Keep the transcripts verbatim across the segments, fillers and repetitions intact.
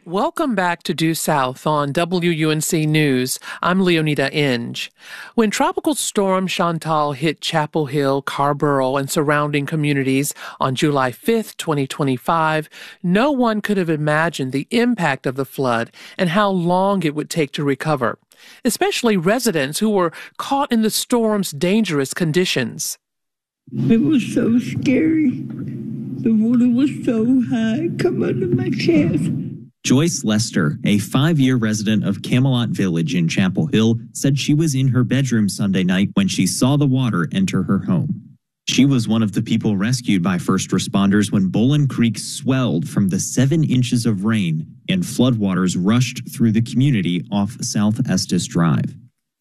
Welcome back to Due South on W U N C News. I'm Leonida Inge. When Tropical Storm Chantal hit Chapel Hill, Carrboro, and surrounding communities on July fifth, twenty twenty-five, no one could have imagined the impact of the flood and how long it would take to recover, especially residents who were caught in the storm's dangerous conditions. It was so scary. The water was so high, come under my chest. Joyce Lester, a five-year resident of Camelot Village in Chapel Hill, said she was in her bedroom Sunday night when she saw the water enter her home. She was one of the people rescued by first responders when Bowlin Creek swelled from the seven inches of rain and floodwaters rushed through the community off South Estes Drive.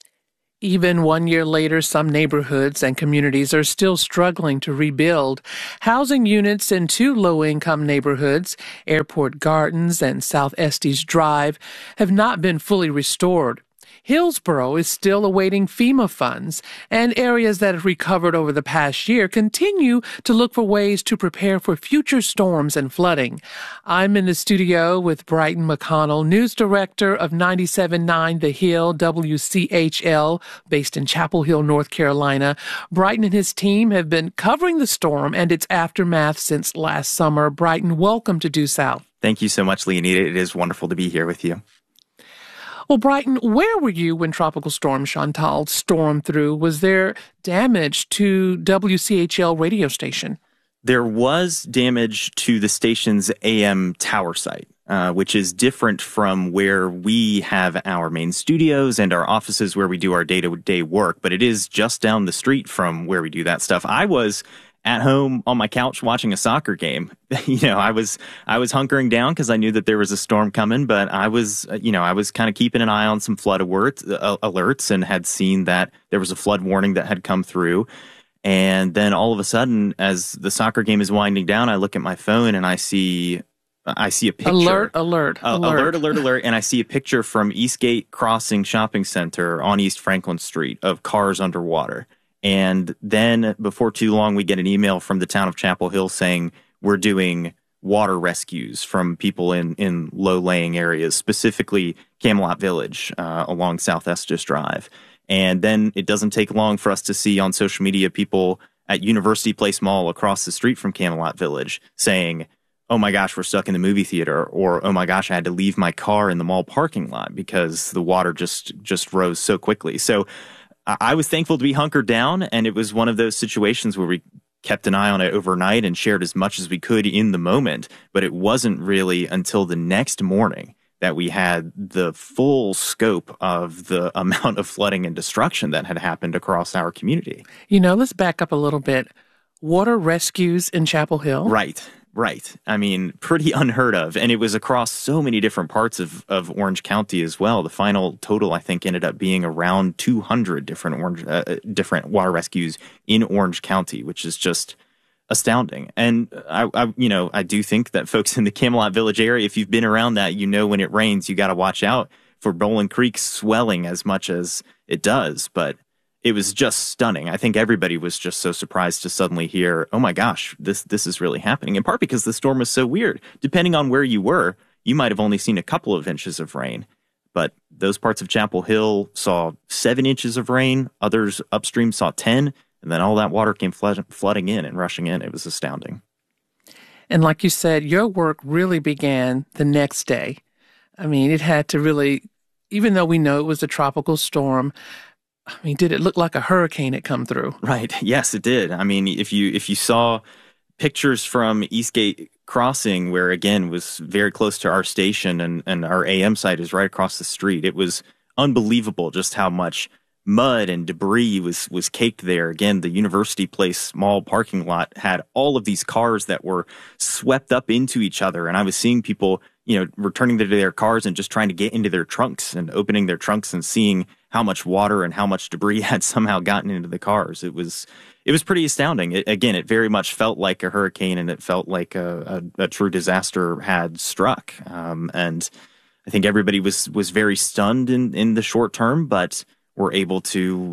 Even one year later, some neighborhoods and communities are still struggling to rebuild. Housing units in two low-income neighborhoods, Airport Gardens and South Estes Drive, have not been fully restored. Hillsboro is still awaiting FEMA funds, and areas that have recovered over the past year continue to look for ways to prepare for future storms and flooding. I'm in the studio with Brighton McConnell, news director of ninety-seven point nine The Hill, W C H L, based in Chapel Hill, North Carolina. Brighton and his team have been covering the storm and its aftermath since last summer. Brighton, welcome to Due South. Thank you so much, Leonida. It is wonderful to be here with you. Well, Brighton, where were you when Tropical Storm Chantal stormed through? Was there damage to W C H L radio station? There was damage to the station's A M tower site, uh, which is different from where we have our main studios and our offices where we do our day-to-day work, but it is just down the street from where we do that stuff. I was at home on my couch watching a soccer game. You know, I was I was hunkering down because I knew that there was a storm coming, but I was, you know, I was kind of keeping an eye on some flood alerts, uh, alerts and had seen that there was a flood warning that had come through. And then all of a sudden, as the soccer game is winding down, I look at my phone and I see I see a picture. Alert, alert, uh, alert. Alert, alert, alert. And I see a picture from Eastgate Crossing Shopping Center on East Franklin Street of cars underwater. And then before too long, we get an email from the town of Chapel Hill saying we're doing water rescues from people in, in low-laying areas, specifically Camelot Village uh, along South Estes Drive. And then it doesn't take long for us to see on social media people at University Place Mall across the street from Camelot Village saying, oh my gosh, we're stuck in the movie theater, or oh my gosh, I had to leave my car in the mall parking lot because the water just just rose so quickly. So I was thankful to be hunkered down, and it was one of those situations where we kept an eye on it overnight and shared as much as we could in the moment. But it wasn't really until the next morning that we had the full scope of the amount of flooding and destruction that had happened across our community. You know, let's back up a little bit. Water rescues in Chapel Hill? Right. Right. I mean, pretty unheard of. And it was across so many different parts of, of Orange County as well. The final total, I think, ended up being around two hundred different orange, uh, different water rescues in Orange County, which is just astounding. And I, I, you know, I do think that folks in the Camelot Village area, if you've been around that, you know, when it rains, you got to watch out for Bowlin Creek swelling as much as it does. But it was just stunning. I think everybody was just so surprised to suddenly hear, oh my gosh, this this is really happening, in part because the storm was so weird. Depending on where you were, you might have only seen a couple of inches of rain, but those parts of Chapel Hill saw seven inches of rain, others upstream saw ten, and then all that water came flood, flooding in and rushing in. It was astounding. And like you said, your work really began the next day. I mean, it had to really, even though we know it was a tropical storm, I mean, did it look like a hurricane had come through? Right. Yes, it did. I mean, if you if you saw pictures from Eastgate Crossing, where, again, was very close to our station and, and our A M site is right across the street, it was unbelievable just how much mud and debris was, was caked there. Again, the University Place Mall parking lot had all of these cars that were swept up into each other. And I was seeing people, you know, returning to their cars and just trying to get into their trunks and opening their trunks and seeing how much water and how much debris had somehow gotten into the cars. It was it was pretty astounding. It, again, it very much felt like a hurricane, and it felt like a, a, a true disaster had struck. Um, and I think everybody was was very stunned in, in the short term, but were able to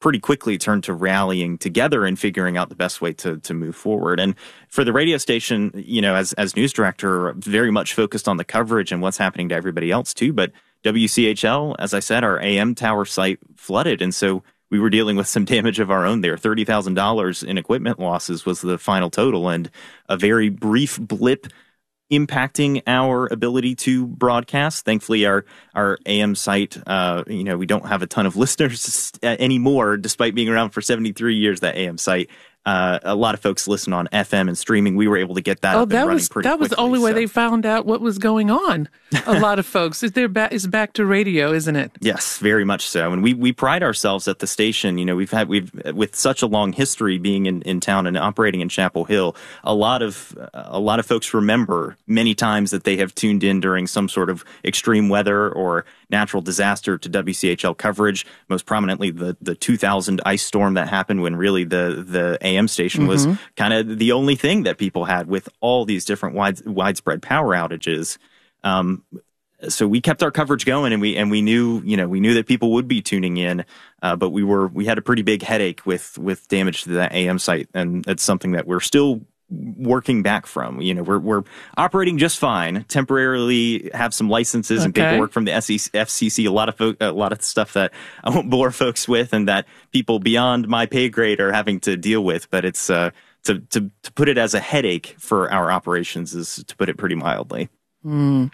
pretty quickly turned to rallying together and figuring out the best way to to move forward. And for the radio station, you know, as as news director, very much focused on the coverage and what's happening to everybody else too. But W C H L, as I said, our A M tower site flooded, and so we were dealing with some damage of our own there. thirty thousand dollars in equipment losses was the final total, and a very brief blip impacting our ability to broadcast. Thankfully, our our A M site, uh, you know, we don't have a ton of listeners anymore, despite being around for seventy-three years, that A M site. Uh, a lot of folks listen on F M and streaming. We were able to get that oh, up and that running was, pretty that quickly. was the only way so. they found out what was going on. A lot of folks. Is there ba- is back to radio, isn't it? Yes, very much so. And we we pride ourselves at the station. You know, we've had we've with such a long history being in, in town and operating in Chapel Hill. A lot of a lot of folks remember many times that they have tuned in during some sort of extreme weather or natural disaster to W C H L coverage. Most prominently, the the two thousand ice storm that happened when really the the A M station mm-hmm. was kind of the only thing that people had with all these different wide, widespread power outages. Um, so we kept our coverage going, and we and we knew, you know, we knew that people would be tuning in, uh, but we were we had a pretty big headache with with damage to that A M site, and it's something that we're still working back from. You know, we're we're operating just fine. Temporarily have some licenses okay. and paperwork from the F C C. A lot of fo- a lot of stuff that I won't bore folks with, and that people beyond my pay grade are having to deal with. But it's uh, to to to put it as a headache for our operations is to put it pretty mildly. Mm.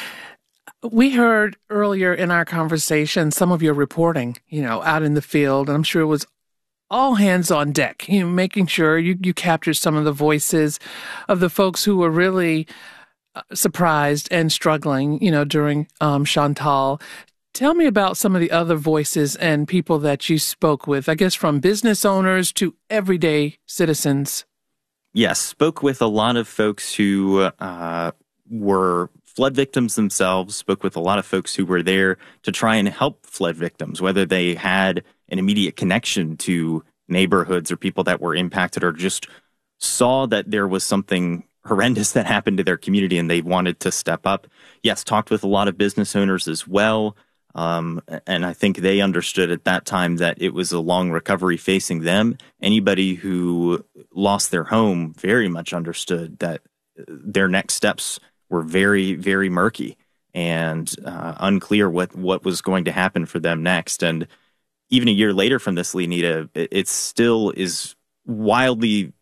We heard earlier in our conversation some of your reporting, you know, out in the field, and I'm sure it was all hands on deck, you know, making sure you, you captured some of the voices of the folks who were really uh, surprised and struggling, you know, during um, Chantal. Tell me about some of the other voices and people that you spoke with, I guess from business owners to everyday citizens. Yes, spoke with a lot of folks who uh, were flood victims themselves, spoke with a lot of folks who were there to try and help flood victims, whether they had an immediate connection to neighborhoods or people that were impacted or just saw that there was something horrendous that happened to their community and they wanted to step up. Yes, talked with a lot of business owners as well. Um, and I think they understood at that time that it was a long recovery facing them. Anybody who lost their home very much understood that their next steps were very, very murky and uh, unclear what, what was going to happen for them next. And even a year later from this, Leonida, it, it still is wildly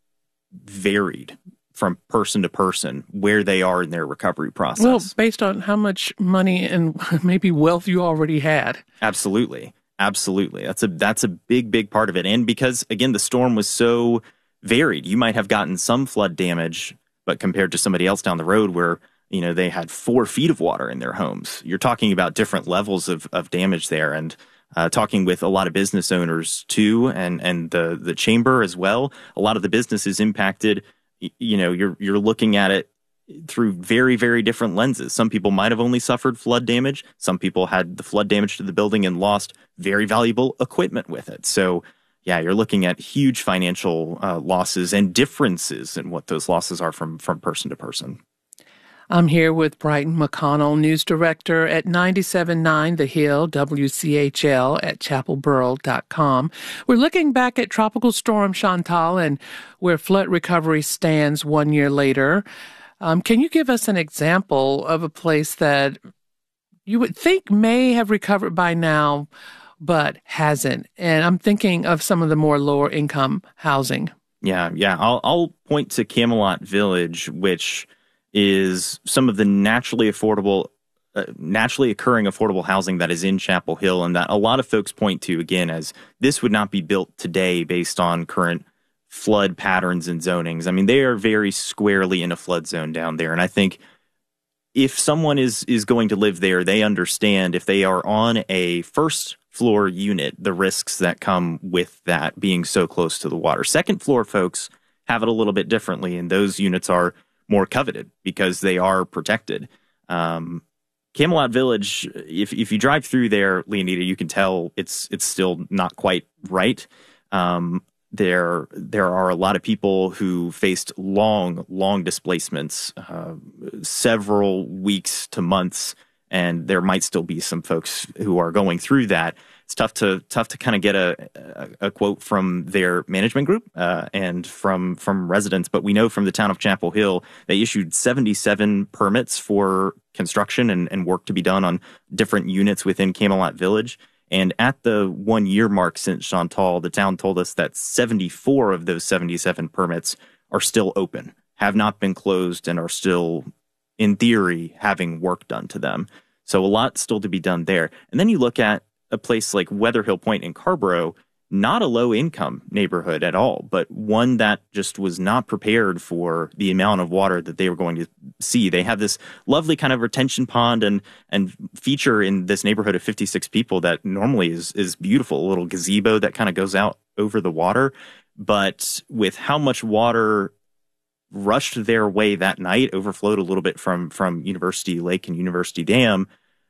varied from person to person where they are in their recovery process. Well, based on how much money and maybe wealth you already had. Absolutely. Absolutely. That's a that's a big, big part of it. And because, again, the storm was so varied, you might have gotten some flood damage, but compared to somebody else down the road where, you know, they had four feet of water in their homes, you're talking about different levels of, of damage there. And Uh, talking with a lot of business owners too, and and the the chamber as well. A lot of the businesses impacted. You know, you're you're looking at it through very very different lenses. Some people might have only suffered flood damage. Some people had the flood damage to the building and lost very valuable equipment with it. So yeah, you're looking at huge financial uh, losses and differences in what those losses are from from person to person. I'm here with Brighton McConnell, news director at ninety-seven point nine The Hill, W C H L at chapel borough dot com. We're looking back at Tropical Storm Chantal and where flood recovery stands one year later. Um, can you give us an example of a place that you would think may have recovered by now, but hasn't? And I'm thinking of some of the more lower income housing. Yeah, yeah. I'll, I'll point to Camelot Village, which is some of the naturally affordable, uh, naturally occurring affordable housing that is in Chapel Hill, and that a lot of folks point to, again, as this would not be built today based on current flood patterns and zonings. I mean, they are very squarely in a flood zone down there, and I think if someone is is going to live there, they understand if they are on a first floor unit, the risks that come with that being so close to the water. Second floor folks have it a little bit differently, and those units are more coveted because they are protected. Um, Camelot Village, if if you drive through there, Leonida, you can tell it's it's still not quite right. Um, there there are a lot of people who faced long, long displacements, uh, several weeks to months, and there might still be some folks who are going through that. it's tough to tough to kind of get a, a, a quote from their management group uh, and from from residents. But we know from the town of Chapel Hill, they issued seventy-seven permits for construction and, and work to be done on different units within Camelot Village. And at the one year mark since Chantal, the town told us that seventy-four of those seventy-seven permits are still open, have not been closed, and are still, in theory, having work done to them. So a lot still to be done there. And then you look at a place like Weatherhill Point in Carrboro, not a low-income neighborhood at all, but one that just was not prepared for the amount of water that they were going to see. They have this lovely kind of retention pond and and feature in this neighborhood of fifty-six people that normally is is beautiful, a little gazebo that kind of goes out over the water. But with how much water rushed their way that night, overflowed a little bit from from University Lake and University Dam,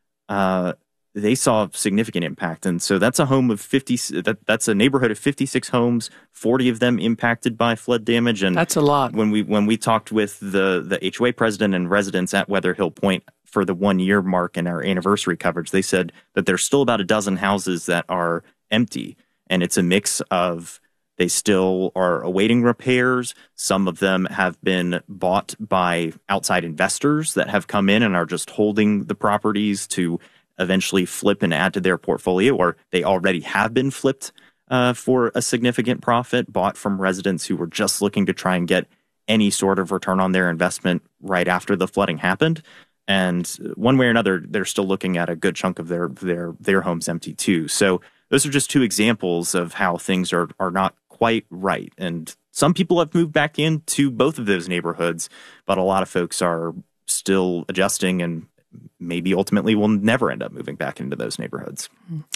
uh, they saw significant impact. And so that's a home of fifty. That that's a neighborhood of fifty-six homes, forty of them impacted by flood damage. And that's a lot. When we when we talked with the the H O A president and residents at Weatherhill Point for the one year mark in our anniversary coverage, they said that there's still about a dozen houses that are empty, and it's a mix of. They still are awaiting repairs. Some of them have been bought by outside investors that have come in and are just holding the properties to eventually flip and add to their portfolio, or they already have been flipped uh, for a significant profit, bought from residents who were just looking to try and get any sort of return on their investment right after the flooding happened. And one way or another, they're still looking at a good chunk of their their their homes empty too. So those are just two examples of how things are are not quite right. And some people have moved back into both of those neighborhoods, but a lot of folks are still adjusting and maybe ultimately will never end up moving back into those neighborhoods.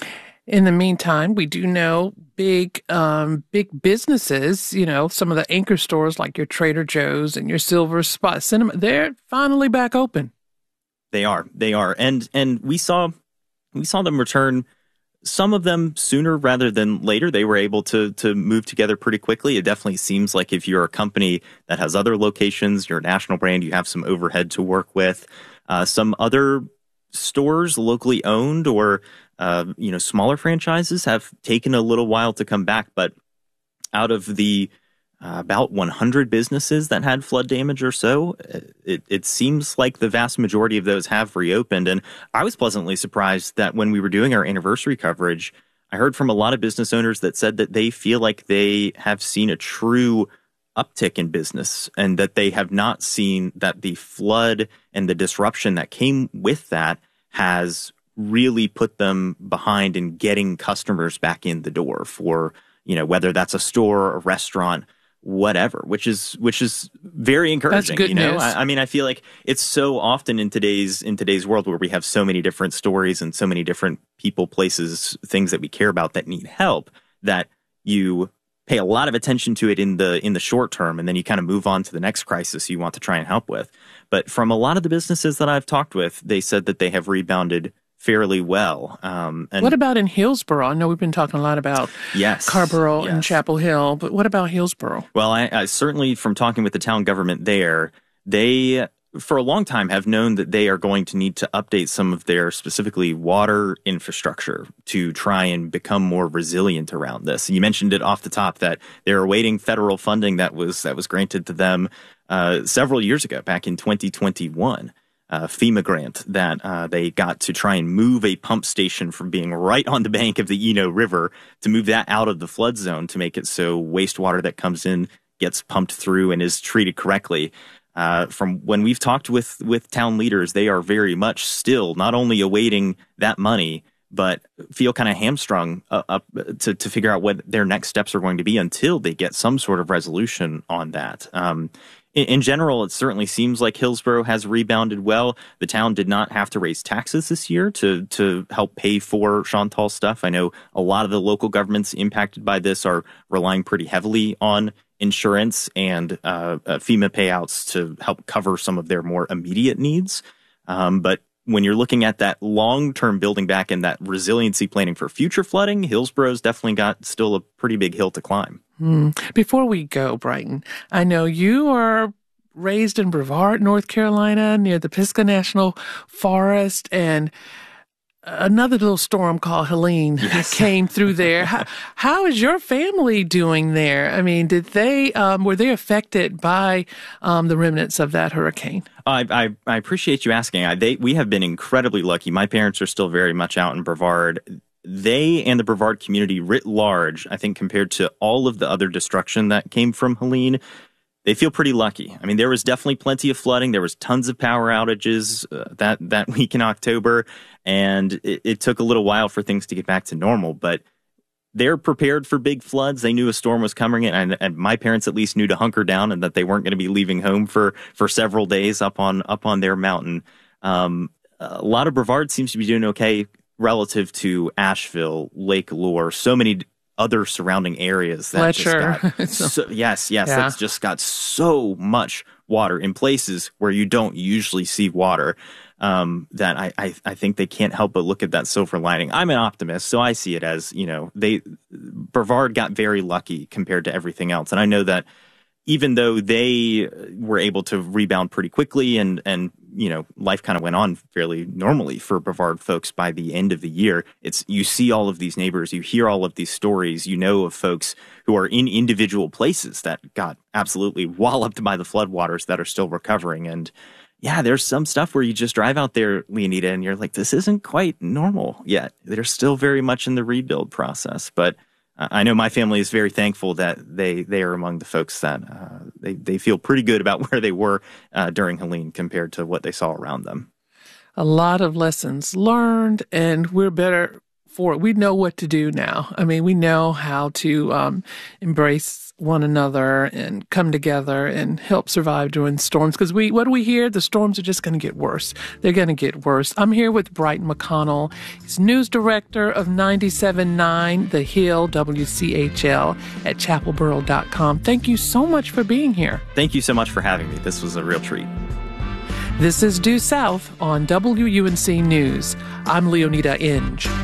In the meantime, we do know big, um, big businesses, you know, some of the anchor stores like your Trader Joe's and your Silver Spot Cinema, they're finally back open. They are. They are. And and we saw we saw them return. Some of them sooner rather than later. They were able to to move together pretty quickly. It definitely seems like if you're a company that has other locations, you're a national brand, you have some overhead to work with. Uh, some other stores, locally owned or uh, you know smaller franchises, have taken a little while to come back. But out of the uh, about one hundred businesses that had flood damage or so, it, it seems like the vast majority of those have reopened. And I was pleasantly surprised that when we were doing our anniversary coverage, I heard from a lot of business owners that said that they feel like they have seen a true uptick in business and that they have not seen that the flood and the disruption that came with that has really put them behind in getting customers back in the door for, you know, whether that's a store, a restaurant, whatever, which is which is very encouraging. That's good you know, news. I, I mean, I feel like it's so often in today's in today's world where we have so many different stories and so many different people, places, things that we care about that need help, that you pay a lot of attention to it in the in the short term, and then you kind of move on to the next crisis you want to try and help with. But from a lot of the businesses that I've talked with, they said that they have rebounded fairly well. Um, and what about in Hillsborough? I know we've been talking a lot about yes, Carrboro yes. and Chapel Hill, but what about Hillsborough? Well, I, I certainly, from talking with the town government there, they, for a long time, have known that they are going to need to update some of their specifically water infrastructure to try and become more resilient around this. You mentioned it off the top that they're awaiting federal funding that was that was granted to them uh, several years ago, back in twenty twenty-one. Uh, FEMA grant that uh, they got to try and move a pump station from being right on the bank of the Eno River to move that out of the flood zone to make it so wastewater that comes in gets pumped through and is treated correctly. Uh, from when we've talked with, with town leaders, they are very much still not only awaiting that money, but feel kind of hamstrung uh, up to, to figure out what their next steps are going to be until they get some sort of resolution on that. Um, in, in general, it certainly seems like Hillsborough has rebounded well. The town did not have to raise taxes this year to, to help pay for Chantal stuff. I know a lot of the local governments impacted by this are relying pretty heavily on insurance and uh, uh, FEMA payouts to help cover some of their more immediate needs. Um, but when you're looking at that long-term building back and that resiliency planning for future flooding, Hillsborough's definitely got still a pretty big hill to climb. Mm. Before we go, Brighton, I know you are raised in Brevard, North Carolina, near the Pisgah National Forest, and another little storm called Helene yes. came through there. how, how is your family doing there? I mean, did they um, were they affected by um, the remnants of that hurricane? I, I, I appreciate you asking. I, they, we have been incredibly lucky. My parents are still very much out in Brevard. They and the Brevard community writ large, I think, compared to all of the other destruction that came from Helene, they feel pretty lucky. I mean, there was definitely plenty of flooding. There was tons of power outages uh, that, that week in October, and it, it took a little while for things to get back to normal. But they're prepared for big floods. They knew a storm was coming, and, and my parents at least knew to hunker down and that they weren't going to be leaving home for, for several days up on up on their mountain. Um, a lot of Brevard seems to be doing okay relative to Asheville, Lake Lure, so many other surrounding areas that Fletcher. just got so, yes, yes, yeah. that's just got so much water in places where you don't usually see water. Um, that I, I I think they can't help but look at that silver lining. I'm an optimist, so I see it as, you know, they Brevard got very lucky compared to everything else, and I know that even though they were able to rebound pretty quickly and, and you know, life kind of went on fairly normally for Brevard folks by the end of the year, it's you see all of these neighbors, you hear all of these stories, you know of folks who are in individual places that got absolutely walloped by the floodwaters that are still recovering. And yeah, there's some stuff where you just drive out there, Leonida, and you're like, this isn't quite normal yet. They're still very much in the rebuild process. But I know my family is very thankful that they, they are among the folks that uh, they, they feel pretty good about where they were uh, during Helene compared to what they saw around them. A lot of lessons learned, and we're better for it. We know what to do now. I mean, we know how to um, embrace one another and come together and help survive during storms. Because we, what do we hear? The storms are just going to get worse. They're going to get worse. I'm here with Brighton McConnell. He's news director of ninety-seven point nine The Hill, W C H L, at chapel borough dot com. Thank you so much for being here. Thank you so much for having me. This was a real treat. This is Due South on W U N C News. I'm Leonida Inge.